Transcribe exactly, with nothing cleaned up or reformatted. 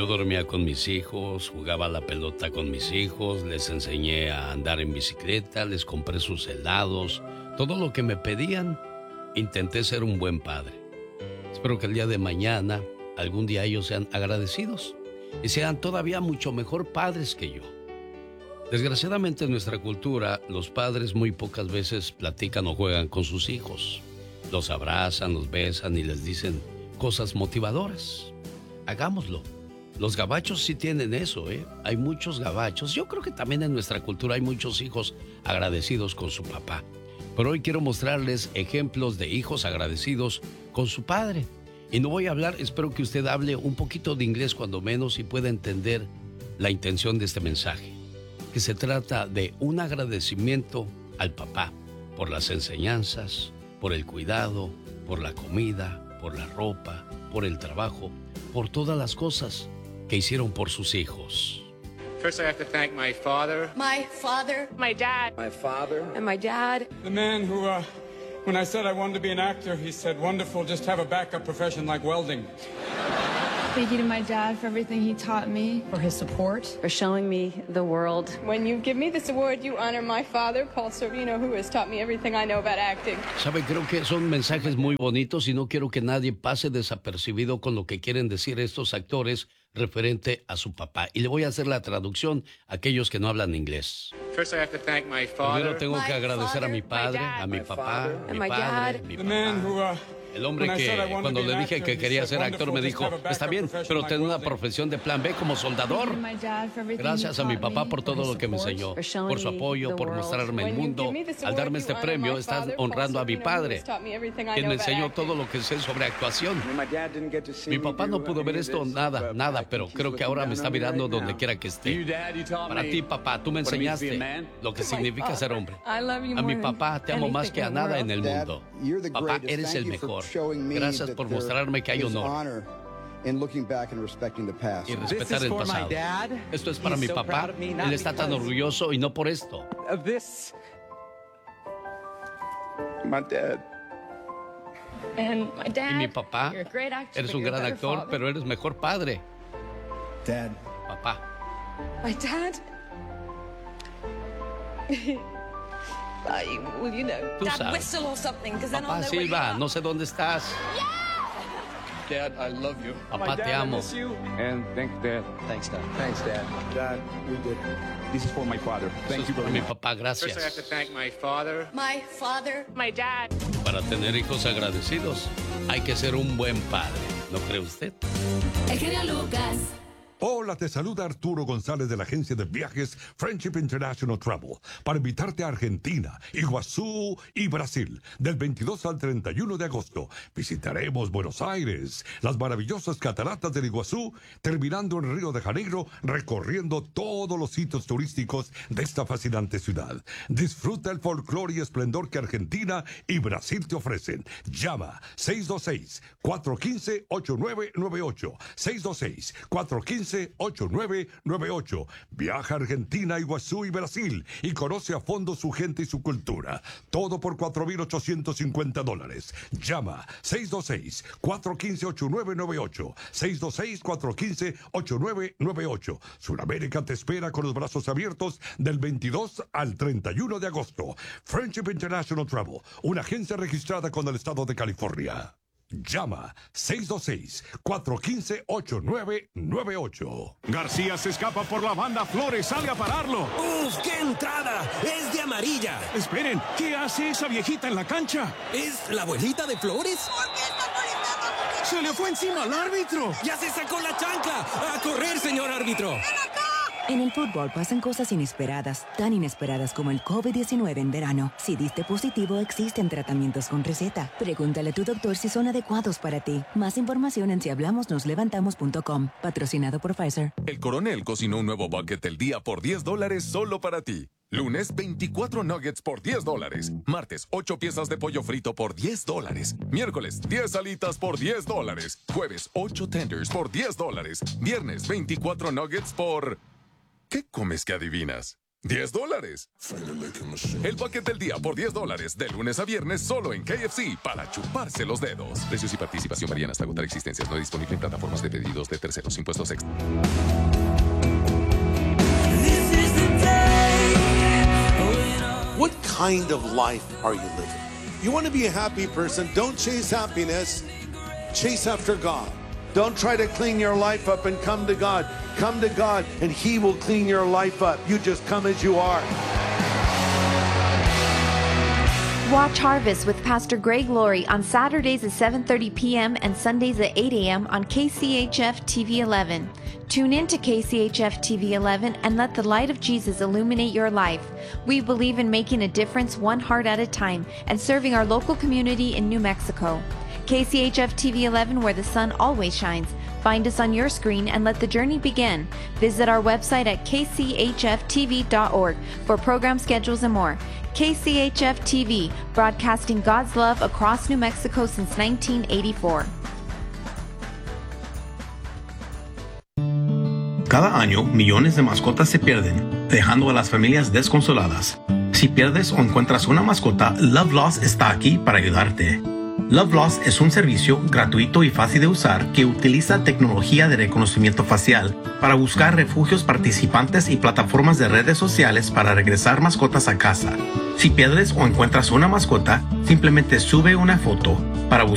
Yo dormía con mis hijos, jugaba a la pelota con mis hijos, les enseñé a andar en bicicleta, les compré sus helados, todo lo que me pedían. Intenté ser un buen padre. Espero que el día de mañana, algún día ellos sean agradecidos y sean todavía mucho mejor padres que yo. Desgraciadamente en nuestra cultura, los padres muy pocas veces platican o juegan con sus hijos. Los abrazan, los besan y les dicen cosas motivadoras. Hagámoslo. Los gabachos sí tienen eso, ¿eh? Hay muchos gabachos. Yo creo que también en nuestra cultura hay muchos hijos agradecidos con su papá. Pero hoy quiero mostrarles ejemplos de hijos agradecidos con su padre. Y no voy a hablar, espero que usted hable un poquito de inglés cuando menos y pueda entender la intención de este mensaje. Que se trata de un agradecimiento al papá por las enseñanzas, por el cuidado, por la comida, por la ropa, por el trabajo, por todas las cosas que hicieron por sus hijos. First, I have to thank my father. My father. My dad. My father. And my dad. The man who, uh, when I said I wanted to be an actor, he said, wonderful, just have a backup profession like welding. Thank you to my dad for everything he taught me. For his support. For showing me the world. When you give me this award, you honor my father, Paul Sorvino, who has taught me everything I know about acting. Sabe, creo que son mensajes muy bonitos y no quiero que nadie pase desapercibido con lo que quieren decir estos actores referente a su papá. Y le voy a hacer la traducción a aquellos que no hablan inglés. First, I have to thank my father. Primero tengo que My agradecer a mi father, padre, a mi my papá, father, a and mi my padre, dad. mi The man who, papá. uh, El hombre que cuando le dije que quería ser actor me dijo, está bien, pero ten una profesión de plan B como soldador. Gracias a mi papá por todo lo que me enseñó, por su apoyo, por mostrarme el mundo. Al darme este premio, estás honrando a mi padre, quien me enseñó todo lo que sé sobre actuación. Mi papá no pudo ver esto, nada, nada, pero creo que ahora me está mirando donde quiera que esté. Para ti, papá, tú me enseñaste lo que significa ser hombre. A mi papá te amo más que a nada en el mundo. Papá, eres el mejor. Gracias por mostrarme que hay honor y respetar el pasado. Esto es para mi papá. Él está tan orgulloso y no por esto. My dad. And my dad. Y mi papá, You're a great actor, eres but un you're a gran better actor, father. pero eres mejor padre. Dad. Papá. My dad. I, well, you know, Tú dad, sabes. whistle or something, because then I'll Papá know where you Silva, are. no sé dónde estás. Dad, I love you. Papá, te amo. And thanks, Dad. Thanks, Dad. Thanks, Dad. Dad, we did it. This is for my father. Eso es para mi papá, First, I have to gracias. thank my father. My father. My dad. Para tener hijos agradecidos, hay que ser un buen padre. ¿No cree usted? El genio Lucas. Hola, te saluda Arturo González de la agencia de viajes Friendship International Travel para invitarte a Argentina, Iguazú y Brasil del veintidós al treinta y uno de agosto. Visitaremos Buenos Aires, las maravillosas cataratas del Iguazú, terminando en Río de Janeiro, recorriendo todos los sitios turísticos de esta fascinante ciudad. Disfruta el folclore y esplendor que Argentina y Brasil te ofrecen. Llama seis dos seis, cuatro uno cinco, ocho nueve nueve ocho, seis dos seis, cuatro uno cinco, ocho nueve nueve ocho. Viaja a Argentina, Iguazú y Brasil y conoce a fondo su gente y su cultura. Todo por cuatro mil ochocientos cincuenta dólares. Llama seis dos seis, cuatro uno cinco, ocho nueve nueve ocho. seis dos seis, cuatro uno cinco, ocho nueve nueve ocho. Sudamérica te espera con los brazos abiertos del veintidós al treinta y uno de agosto. Friendship International Travel, una agencia registrada con el estado de California. Llama seis dos seis, cuatro uno cinco, ocho nueve nueve ocho. García se escapa por la banda, Flores sale a pararlo. ¡Uf, qué entrada! ¡Es de amarilla! Esperen, ¿qué hace esa viejita en la cancha? ¿Es la abuelita de Flores? ¿Por qué está molestando? ¡Se le fue encima al árbitro! ¡Ya se sacó la chancla! ¡A correr, señor árbitro! En el fútbol pasan cosas inesperadas, tan inesperadas como el COVID diecinueve en verano. Si diste positivo, existen tratamientos con receta. Pregúntale a tu doctor si son adecuados para ti. Más información en si hablamos nos levantamos punto com. Patrocinado por Pfizer. El Coronel cocinó un nuevo bucket del día por diez dólares solo para ti. Lunes, veinticuatro nuggets por diez dólares. Martes, ocho piezas de pollo frito por diez dólares. Miércoles, diez alitas por diez dólares. Jueves, ocho tenders por diez dólares. Viernes, veinticuatro nuggets por... ¿Qué comes que adivinas? diez dólares. El paquete del día por diez dólares, de lunes a viernes, solo en K F C, para chuparse los dedos. Precios y participación varían hasta agotar existencias. No disponible en plataformas de pedidos de terceros. Impuestos extra. What kind of life are you living? You want to be a happy person, don't chase happiness, chase after God. Don't try to clean your life up and come to God. Come to God and He will clean your life up. You just come as you are. Watch Harvest with Pastor Greg Laurie on Saturdays at seven thirty p.m. and Sundays at eight a.m. on K C H F T V eleven. Tune in to K C H F T V eleven and let the light of Jesus illuminate your life. We believe in making a difference one heart at a time and serving our local community in New Mexico. K C H F T V eleven, where the sun always shines. Find us on your screen and let the journey begin. Visit our website at k c h f t v dot org for program schedules and more. K C H F T V, broadcasting God's love across New Mexico since nineteen eighty-four. Cada año, millones de mascotas se pierden, dejando a las familias desconsoladas. Si pierdes o encuentras una mascota, Love Lost está aquí para ayudarte. Love Lost es un servicio gratuito y fácil de usar que utiliza tecnología de reconocimiento facial para buscar refugios participantes y plataformas de redes sociales para regresar mascotas a casa. Si pierdes o encuentras una mascota, simplemente sube una foto para buscar